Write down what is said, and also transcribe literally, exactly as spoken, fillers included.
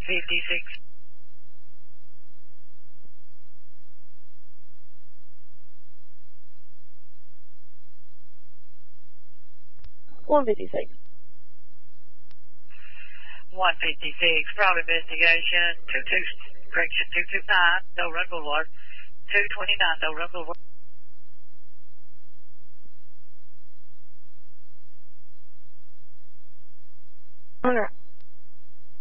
fifty-six. one fifty-six. one fifty-six, fraud investigation, two two, correction, two two nine, Doe Run Boulevard, two twenty-nine, Doe Run Boulevard. Alright.